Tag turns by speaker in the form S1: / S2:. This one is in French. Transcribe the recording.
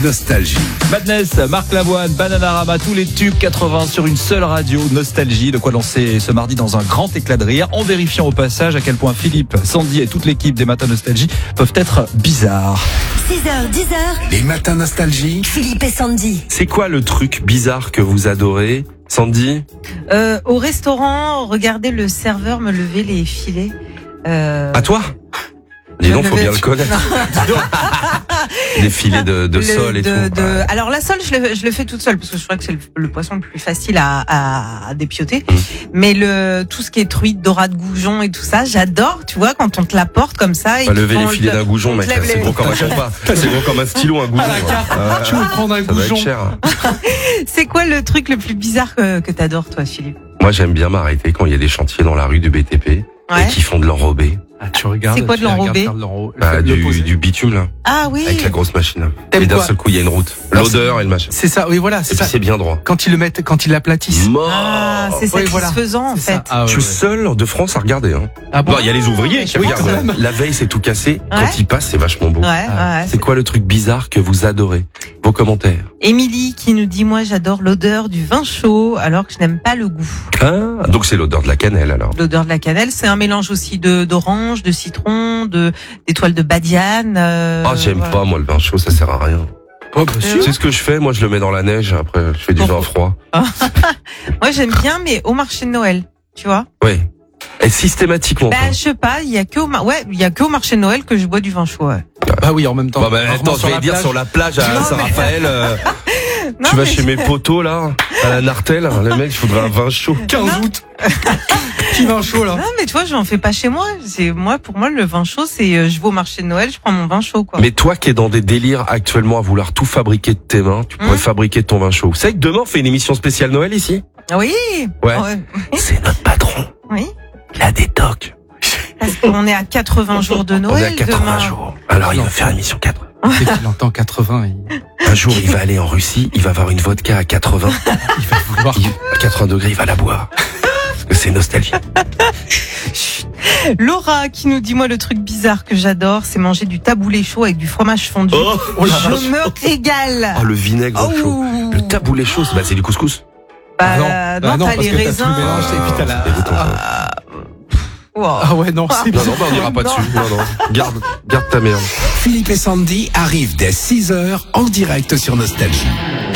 S1: Nostalgie.
S2: Madness, Marc Lavoine, Bananarama, tous les tubes 80 sur une seule radio. Nostalgie, de quoi lancer ce mardi dans un grand éclat de rire, en vérifiant au passage à quel point Philippe, Sandy et toute l'équipe des Matins Nostalgie peuvent être bizarres.
S3: 6h, 10h.
S1: Les Matins Nostalgie.
S3: Philippe et Sandy.
S4: C'est quoi le truc bizarre que vous adorez, Sandy?
S5: Au restaurant, regardez le serveur me lever les filets.
S4: À toi? Dis donc, faut bien le connaître. Les filets de sole et tout.
S5: Alors la sole, je le fais toute seule parce que je crois que c'est le poisson le plus facile à dépioter. Mais tout ce qui est truite, dorade, goujon et tout ça, j'adore. Tu vois, quand on te l'apporte comme ça.
S4: Pas lever les filets d'un goujon, mec. C'est gros comme un compas. C'est gros comme un stylo, un goujon.
S2: Tu veux prendre un goujon?
S5: C'est quoi le truc le plus bizarre que t'adores, toi, Philippe?
S4: Moi, j'aime bien m'arrêter quand il y a des chantiers dans la rue du BTP et qui font de l'enrobé.
S2: Ah, tu regardes.
S5: C'est quoi de l'enrobé?
S4: Du bitume, là.
S5: Ah oui.
S4: Avec la grosse machine. Et d'un seul coup, il y a une route. L'odeur et le machin.
S2: C'est ça, oui, voilà.
S4: Et puis c'est bien droit.
S2: Quand ils l'aplatissent.
S5: Ah, c'est satisfaisant, en fait.
S4: Je suis seul de France à regarder. Hein.
S2: Ah bon?
S4: Il y a les ouvriers qui regardent. La veille, c'est tout cassé. Quand ils passent, c'est vachement beau. C'est quoi le truc bizarre que vous adorez? Vos commentaires.
S5: Émilie qui nous dit, moi j'adore l'odeur du vin chaud alors que je n'aime pas le goût.
S4: Ah, donc c'est l'odeur de la cannelle alors.
S5: L'odeur de la cannelle, c'est un mélange aussi d'orange, de citron, d'étoiles de badiane.
S4: J'aime pas moi le vin chaud, ça sert à rien. C'est ce que je fais, moi je le mets dans la neige, après je fais du vin froid.
S5: Moi j'aime bien, mais au marché de Noël, tu vois.
S4: Oui. Et systématiquement.
S5: Je sais pas, il y a que au marché de Noël que je bois du vin chaud. Ouais.
S2: Bah oui, en même temps.
S4: Attends, je vais dire sur la plage à Saint-Raphaël. Tu vas chez mes potos là, à la Nartelle, les mecs, il faudrait un vin chaud. 15 août.
S2: Petit vin chaud là.
S5: Non mais tu vois, j'en fais pas chez moi. Pour moi le vin chaud, c'est je vais au marché de Noël, je prends mon vin chaud quoi.
S4: Mais toi qui es dans des délires actuellement à vouloir tout fabriquer de tes mains, tu pourrais fabriquer ton vin chaud. Vous savez que demain on fait une émission spéciale Noël ici?
S5: Oui.
S4: Ouais. C'est notre patron.
S5: Oui.
S4: La détoc.
S5: Parce qu'on est à 80 jours de Noël.
S4: On est à 80
S5: demain.
S4: jours. Alors il va faire l'émission 80.
S2: Dès qu'il entend 80,
S4: Un jour, il va aller en Russie, il va avoir une vodka à 80.
S2: il va vouloir.
S4: À 80 degrés, il va la boire. Parce que c'est nostalgie.
S5: Laura qui nous dit, moi le truc bizarre que j'adore, c'est manger du taboulé chaud avec du fromage fondu. Je me régale.
S4: Le vinaigre chaud. Le taboulé chaud, c'est du couscous.
S5: Non, t'as les raisins.
S2: Et puis t'as la...
S5: Wow.
S2: Ah ouais, non, c'est
S4: Non, on n'ira pas dessus. Non. Garde ta merde.
S1: Philippe et Sandy arrivent dès 6h en direct sur Nostalgie.